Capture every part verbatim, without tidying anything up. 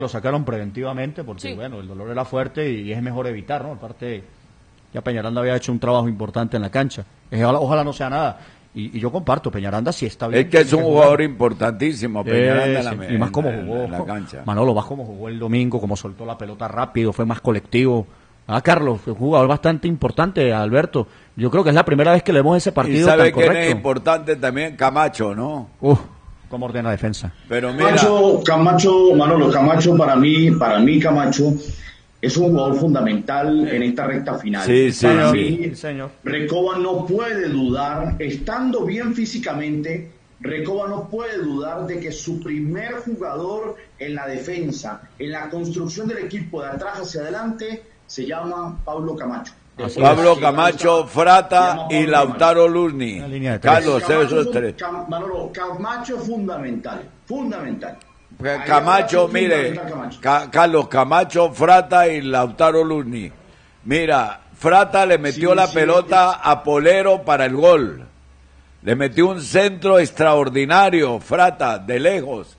lo sacaron preventivamente porque, Sí. bueno, el dolor era fuerte y es mejor evitar, ¿no? Aparte, ya Peñaranda había hecho un trabajo importante en la cancha. Eh, Ojalá, ojalá no sea nada. Y, y yo comparto, Peñaranda sí está bien. Es que es un tiene jugador jugar. importantísimo, Peñaranda, en la, Eh, sí, y más en como la- jugó en la cancha. Manolo, más como jugó el domingo, como soltó la pelota rápido, fue más colectivo. Ah, Carlos, fue un jugador bastante importante, Alberto. Yo creo que es la primera vez que le vemos ese Y partido sabe tan quién correcto. es importante también, Camacho, ¿no? Uf, cómo ordena defensa. Pero mira, Camacho, Camacho, Manolo, Camacho para mí, para mí Camacho es un jugador fundamental en esta recta final. Sí, sí, para sí. mí, Sí, señor. Recoba no puede dudar, estando bien físicamente, Recoba no puede dudar de que su primer jugador en la defensa, en la construcción del equipo de atrás hacia adelante, se llama Pablo Camacho. Después Pablo de- Camacho, se Frata llama y Pablo Lautaro Luzni. Una línea de tres. Carlos, Camacho esos es tres. Cam- Manolo, Camacho es fundamental, fundamental. Ahí Camacho, es mire, fundamental Camacho. Ca- Carlos Camacho, Frata y Lautaro Luzni. Mira, Frata le metió Sí, la sí, pelota a Polero para el gol. Le metió un centro extraordinario, Frata, de lejos.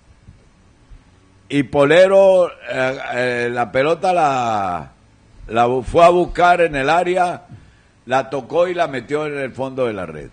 Y Polero, eh, eh, la pelota la, la bu- fue a buscar en el área, la tocó y la metió en el fondo de la red.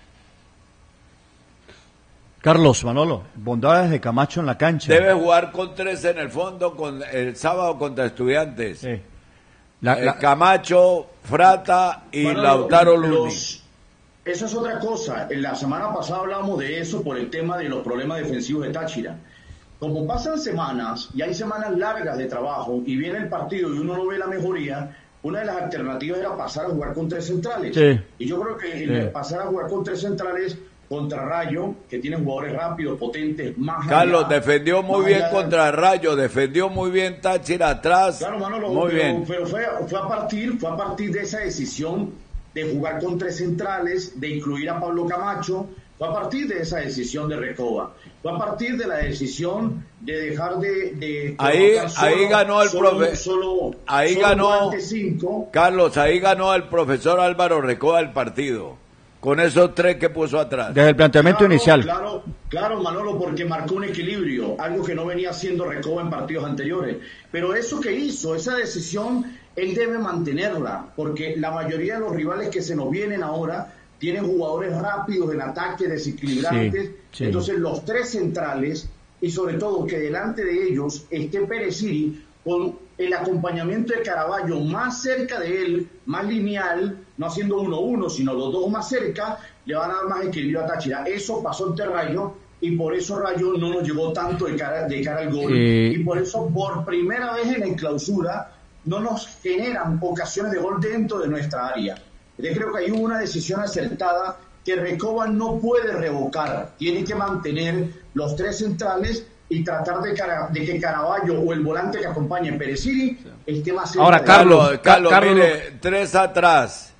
Carlos, Manolo, bondades de Camacho en la cancha. Debe jugar con tres en el fondo con el sábado contra Estudiantes. Sí. La- Eh, la- Camacho, Frata y Manolo, Lautaro los- Luzni. Esa es otra cosa. En la semana pasada hablábamos de eso por el tema de los problemas defensivos de Táchira. Como pasan semanas y hay semanas largas de trabajo y viene el partido y uno no ve la mejoría, una de las alternativas era pasar a jugar con tres centrales. Sí. Y yo creo que el Sí. pasar a jugar con tres centrales contra Rayo, que tiene jugadores rápidos, potentes, más Carlos allá- defendió muy más bien allá- contra Rayo, defendió muy bien Táchira atrás. Claro, Manolo, muy pero, bien. pero fue, fue a partir, fue a partir de esa decisión de jugar con tres centrales, de incluir a Pablo Camacho, fue a partir de esa decisión de Recoba, fue a partir de la decisión de dejar de, de Ahí- colocar solo- ahí ganó el solo- profe- solo- ahí solo ganó- volante cinco. Carlos, ahí ganó el profesor Álvaro Recoba el partido. Con esos tres que puso atrás. Desde el planteamiento Claro, inicial. Claro, claro, Manolo, porque marcó un equilibrio, algo que no venía haciendo Recoba en partidos anteriores. Pero eso que hizo, esa decisión, él debe mantenerla, porque la mayoría de los rivales que se nos vienen ahora tienen jugadores rápidos en ataque, desequilibrantes. Sí, sí. Entonces, los tres centrales, y sobre todo que delante de ellos esté Pereciri con el acompañamiento de Caraballo más cerca de él, más lineal, no haciendo uno uno, sino los dos más cerca, le van a dar más equilibrio a Táchira. Eso pasó ante Rayo y por eso Rayo no nos llegó tanto de cara, de cara al gol. Eh, Y por eso por primera vez en la clausura no nos generan ocasiones de gol dentro de nuestra área. Yo creo que hay una decisión acertada que Recoba no puede revocar, tiene que mantener los tres centrales y tratar de, cara, de que Caraballo o el volante que acompañe Pereciri esté más cerca. Ahora, de- Carlos, Carlos, Carlos, Carlos- mire, tres atrás.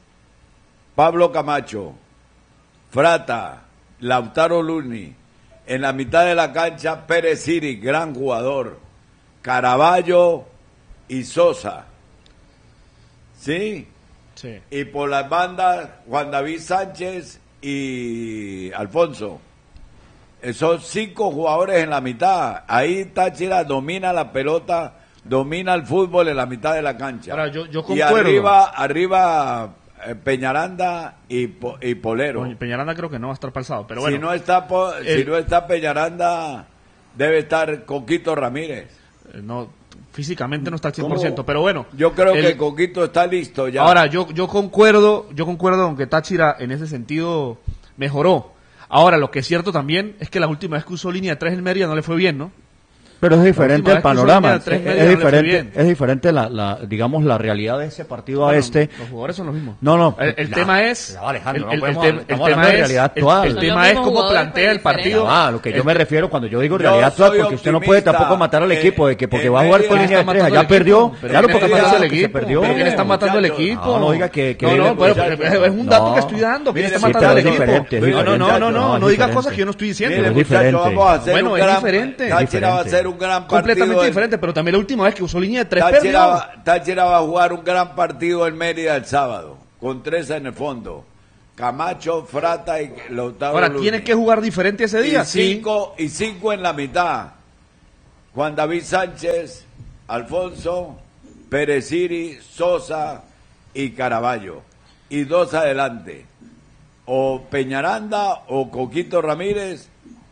Pablo Camacho, Frata, Lautaro Luzni. En la mitad de la cancha, Pérez Siri, gran jugador. Caraballo y Sosa. ¿Sí? Sí. Y por las bandas, Juan David Sánchez y Alfonso. Eh, Son cinco jugadores en la mitad. Ahí Táchira domina la pelota, domina el fútbol en la mitad de la cancha. Ahora, yo- yo y concuerdo. arriba, arriba eh, Peñaranda y, Po- y Polero. Oye, Peñaranda creo que no va a estar pasado, pero bueno. si no está Po- el- si no está Peñaranda, debe estar Coquito Ramírez. eh, no, físicamente no está al cien por ciento, pero bueno. Yo creo el- que Coquito está listo ya. Ahora, yo, yo concuerdo, yo concuerdo con que Táchira en ese sentido mejoró. Ahora, lo que es cierto también es que la última vez que usó línea de tres en Mérida no le fue bien, ¿no? Pero es diferente última el vez que usó panorama, línea de es, tres es media no le fue diferente, bien. es diferente la, la, digamos, la realidad de ese partido a Bueno, este. Los jugadores son los mismos. No, no. El, el Ya, tema es. ya, Alejandro, no el, el, podemos- tem- el estamos tema hablando de es. realidad el- actual. El, Son tema los es mismos cómo jugadores, plantea pero el partido. Ah, lo que yo El- me refiero cuando yo digo Yo realidad actual, soy porque usted no puede optimista. tampoco matar al Eh, equipo de que porque en va a jugar con Mérida línea de está tres, matando ya al perdió, equipo. Pero claro, que porque está está matando al que se equipo. perdió. Pero que le están matando al Muchachos, equipo. No, no diga que, que No, no, pero, muchachos. pero es un dato No. que estoy dando. Que Mire, le está sí, matando pero al es equipo. diferente, es No, no, no, diferente. no, no, No, es no diga diferente. cosas que yo no estoy diciendo. Mire, Mire, es muchachos, diferente. vamos a hacer Bueno, un es gran, diferente. Táchira va a Diferente. hacer un gran partido. Completamente en- diferente, pero también la última vez que usó línea de tres perdió. Táchira, va- Táchira va a jugar un gran partido en Mérida el sábado, con tres en el fondo. Camacho, Frata y Lautaro Ahora, Luzni. ¿tiene que jugar diferente ese día? Y Sí. cinco, y cinco en la mitad. Juan David Sánchez, Alfonso, Pereciri, Sosa y Caraballo. Y dos adelante. O Peñaranda, o Coquito Ramírez,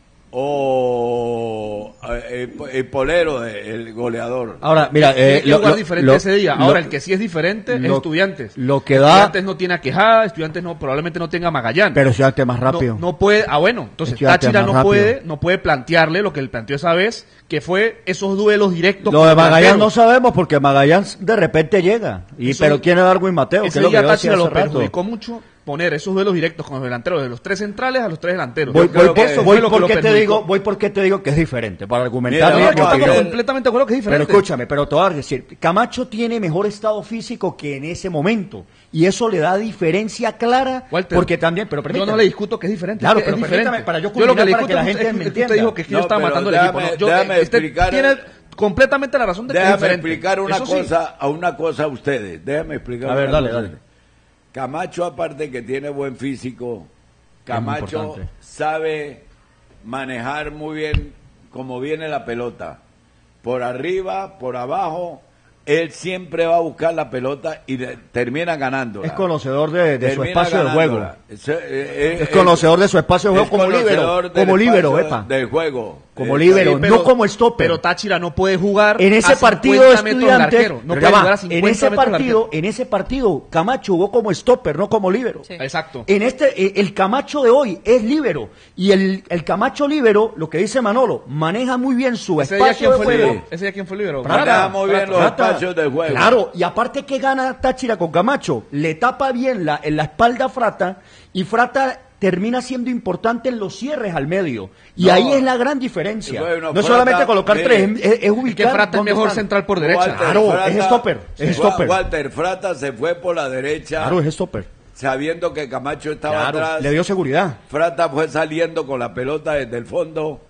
o eh, el Polero, el goleador. Ahora, mira, eh, Tiene que lo, jugar lo- diferente lo- ese día. Ahora, lo- el que sí es diferente es lo- Estudiantes. lo que da- Estudiantes no tiene a Quejada, Estudiantes no, probablemente no tenga a Magallanes. pero Estudiantes más rápido. No, no puede, ah bueno, entonces Estudiantes Táchira más no rápido. puede, no puede plantearle lo que él planteó esa vez, que fue esos duelos directos. Lo con de los Magallanes no delanteros. sabemos porque Magallanes de repente llega. Y Eso- pero ¿quién es Darwin Mateo? Que Ese es lo que día yo decía Táchira lo hace rato. perjudicó mucho poner esos duelos directos con los delanteros, de los tres centrales a los tres delanteros. Voy, Yo voy, creo que por- eso voy fue lo que lo porque te perjudicó. digo, voy porque te digo que es diferente, para argumentar. Mira, No, mi es que vamos a estamos opinión. ver. completamente de acuerdo que es Pero diferente. escúchame, pero te voy a decir, Camacho tiene mejor estado físico que en ese momento. Y eso le da diferencia clara. Walter, porque también, pero yo permítame. no le discuto que es diferente. Claro, es que pero es diferente. permítame, para yo yo lo que culminar le para discuto que la es gente que me usted entienda. dijo que, es que yo No, estaba pero matando déjame- el equipo. No, yo, déjame eh, usted explicar- tiene completamente la razón de que es Déjame diferente. explicar una Eso sí. cosa a una cosa a ustedes. Déjame explicar A ver, una dale, cosa. dale. Camacho, aparte que tiene buen físico, Camacho importante. sabe manejar muy bien cómo viene la pelota. Por arriba, por abajo, él siempre va a buscar la pelota y le- termina ganándola. Es conocedor de, de su Termina espacio de juego. ganándola. Es, eh, eh, Es eh, conocedor de su espacio de es juego como líbero. conocedor del Como líbero, espacio epa. del juego. Como Eh, líbero, Sí, pero- no como stopper. Pero Táchira no puede jugar En ese a partido cincuenta metros del estudiante, arquero. No pero puede ya va, jugar a cincuenta en ese metros del partido, arquero. en ese partido, Camacho jugó como stopper, no como líbero. Sí. Exacto. En este, eh, el Camacho de hoy es líbero. Y el, el Camacho líbero, lo que dice Manolo, maneja muy bien su Ese día espacio quién de fue el juego. líbero. Ese día quién fue el líbero. Prata. Maneja muy bien los Prata. espacios de juego. Claro, y aparte que gana Táchira con Camacho, le tapa bien la, en la espalda a Frata, y Frata termina siendo importante en los cierres al medio. Y No. ahí es la gran diferencia. Bueno, no es Frata, solamente colocar mire, tres, es, es Y que ubicar Frata es dónde mejor están. central por derecha. Walter Claro, Frata es stopper, se es fue- stopper. Walter Frata se fue por la derecha, Claro, es stopper. sabiendo que Camacho estaba Claro, atrás. le dio seguridad. Frata fue saliendo con la pelota desde el fondo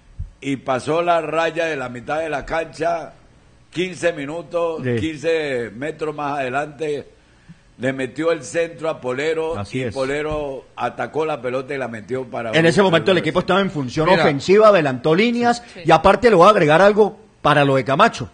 y pasó la raya de la mitad de la cancha, quince minutos, Sí. quince metros más adelante, le metió el centro a Polero Así y es. Polero atacó la pelota y la metió para... En ese momento el equipo estaba en función Mira. ofensiva, adelantó líneas, Sí. y aparte le voy a agregar algo para lo de Camacho.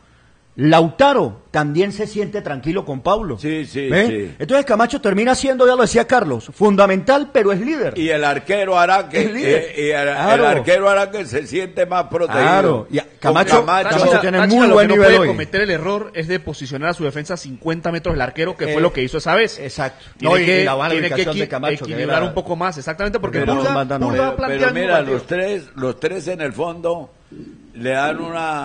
Lautaro también se siente tranquilo con Paulo. Sí, sí, ¿Ve? sí. Entonces Camacho termina siendo, ya lo decía Carlos, fundamental, pero es líder. Y el arquero Araque, Es líder. eh, y el, Claro. el arquero Araque se siente más protegido. Claro. Y a- Con Camacho- Camacho, Camacho tiene Táchira muy lo buen que no nivel puede hoy. cometer el error es de posicionar a su defensa a cincuenta metros del arquero, que Eh, fue lo que hizo esa vez. Exacto. Tiene No, y- que, y la buena tiene que ubicación de equi- Camacho, que equilibrar era- un poco más, exactamente, porque Pero Pulga, manda no. Pulga Pero, plantea pero el mira, partido. los tres, los tres en el fondo le dan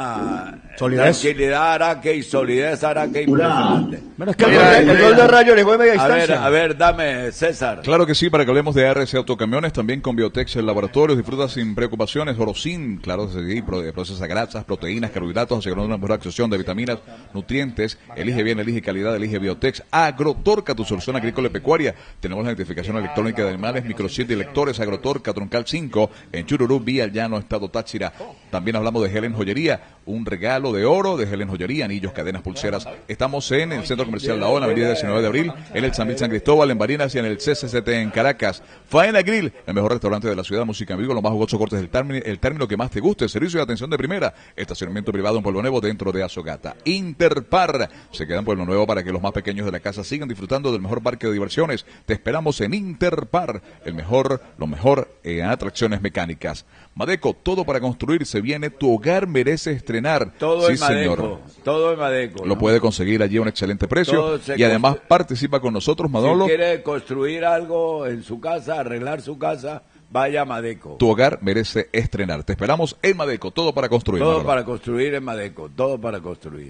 una Solidez. tranquilidad a Araque y solidez a Araque Pura. impresionante. Bueno, es que el, Mira, gol de- el mira. gol de Rayo llegó de media A ver, distancia. a ver, dame, César. Claro que sí, para que hablemos de R C Autocamiones, también con Biotex Laboratorios, disfruta sin preocupaciones, Orosin, claro, sí, pro- procesa grasas, proteínas, carbohidratos, asegurando una mejor absorción de vitaminas, nutrientes, elige bien, elige calidad, elige Biotex, Agrotorca, tu solución agrícola y pecuaria, tenemos la identificación electrónica de animales, microchip de lectores, Agrotorca, Troncal cinco, en Chururú, Vía el Llano, Estado Táchira, también hablamos de Helen Joyería, un regalo de oro de Helen Joyería, anillos, cadenas, pulseras, estamos en el Centro Comercial La O, en la avenida diecinueve de abril, en el San Mil San Cristóbal, en Barinas y en el C C C T en Caracas. Faena Grill, el mejor restaurante de la ciudad, música en vivo, los más jugosos cortes del término, el término que más te guste, servicio de atención de primera, estacionamiento privado en Pueblo Nuevo dentro de Azogata. Interpar, se queda en Pueblo Nuevo para que los más pequeños de la casa sigan disfrutando del mejor parque de diversiones. Te esperamos en Interpar, el mejor, lo mejor en atracciones mecánicas. Madeco, todo para construir, se viene, tu hogar merece estrenar. Todo sí, en Madeco, señor. todo en Madeco. Lo ¿no? puede conseguir allí a un excelente precio Todo se y además constru- participa con nosotros, Manolo. Si quiere construir algo en su casa, arreglar su casa, vaya a Madeco. Tu hogar merece estrenar. Te esperamos en Madeco, todo para construir. Todo Manolo. para construir en Madeco, todo para construir.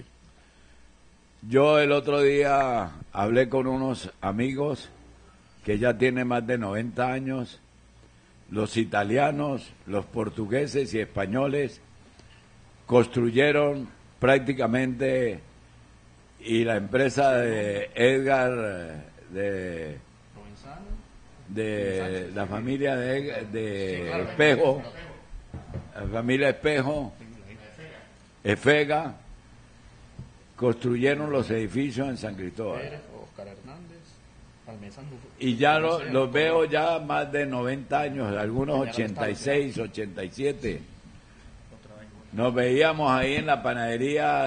Yo el otro día hablé con unos amigos que ya tienen más de noventa años, los italianos, los portugueses y españoles construyeron prácticamente, y la empresa de Edgar, de, de la familia de, Edgar- de Espejo, la familia Espejo, Efega, construyeron los edificios en San Cristóbal. Y ya lo- los veo ya más de noventa años, algunos ochenta y seis, ochenta y siete. Nos veíamos ahí en la panadería